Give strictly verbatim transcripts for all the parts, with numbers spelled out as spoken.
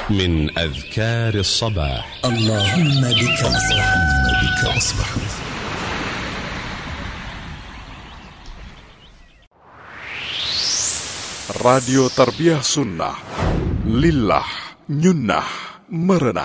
من أذكار الصباح. اللهم بك أصبحنا بك أصبحنا. Radio Tarbiyah Sunnah Lillah Nyunnah Merenah.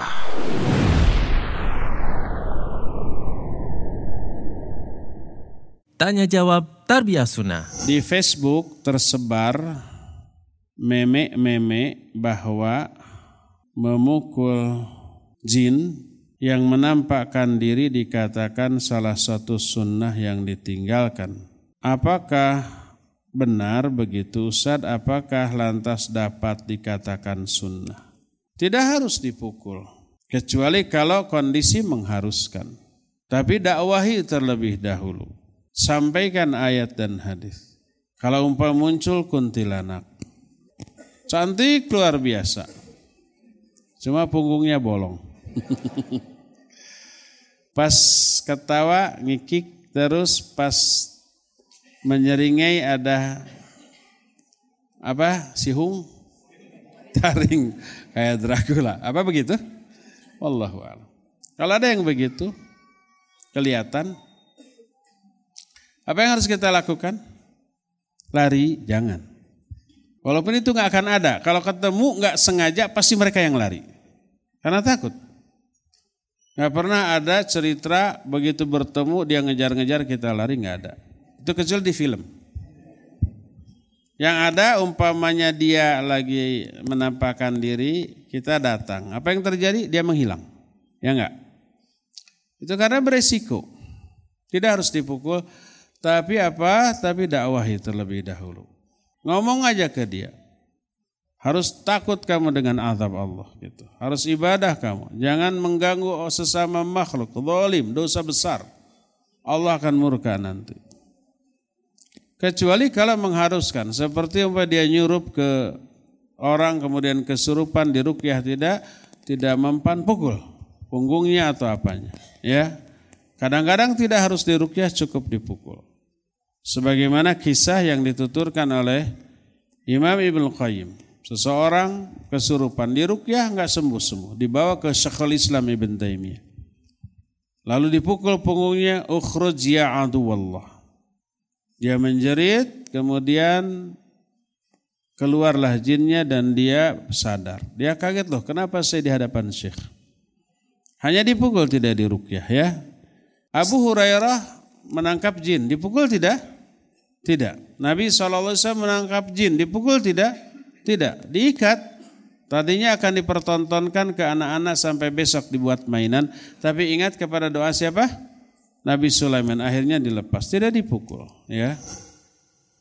Tanya jawab Tarbiyah Sunnah. Di Facebook tersebar meme-meme bahwa memukul jin yang menampakkan diri dikatakan salah satu sunnah yang ditinggalkan. Apakah benar begitu Ustaz? Apakah lantas dapat dikatakan sunnah? Tidak harus dipukul, kecuali kalau kondisi mengharuskan. Tapi dakwahi terlebih dahulu. Sampaikan ayat dan hadis. Kalau umpama muncul kuntilanak, cantik luar biasa, cuma punggungnya bolong. Pas ketawa ngikik, terus pas menyeringai ada apa? Sihung, taring kayak Dracula. Apa begitu? Wallahu a'lam. Kalau ada yang begitu kelihatan, apa yang harus kita lakukan? Lari, jangan. Walaupun itu gak akan ada. Kalau ketemu gak sengaja, pasti mereka yang lari. Karena takut. Gak pernah ada cerita begitu bertemu, dia ngejar-ngejar, kita lari, gak ada. Itu kecil di film. Yang ada umpamanya dia lagi menampakkan diri, kita datang. Apa yang terjadi? Dia menghilang. Ya enggak? Itu karena beresiko. Tidak harus dipukul. Tapi apa? Tapi dakwahi terlebih dahulu. Ngomong aja ke dia. Harus takut kamu dengan azab Allah gitu. Harus ibadah kamu. Jangan mengganggu sesama makhluk. Zalim, dosa besar. Allah akan murka nanti. Kecuali kalau mengharuskan. Seperti umpama dia nyurup ke orang kemudian kesurupan diruqyah tidak tidak mempan, pukul punggungnya atau apanya. Ya. Kadang-kadang tidak harus diruqyah, cukup dipukul. Sebagaimana kisah yang dituturkan oleh Imam Ibnu Qayyim. Seseorang kesurupan diruqyah enggak sembuh-sembuh, dibawa ke Syekhul Islam Ibnu Taimiyah. Lalu dipukul punggungnya, ukhruj ya aduwallah. Dia menjerit, kemudian keluarlah jinnya dan dia sadar. Dia kaget, loh kenapa saya di hadapan Syekh? Hanya dipukul, tidak diruqyah ya. Abu Hurairah menangkap jin, dipukul tidak? Tidak. Nabi shallallahu alaihi wasallam menangkap jin, dipukul tidak? Tidak. Diikat. Tadinya akan dipertontonkan ke anak-anak sampai besok dibuat mainan. Tapi ingat kepada doa siapa? Nabi Sulaiman. Akhirnya dilepas, tidak dipukul. Ya.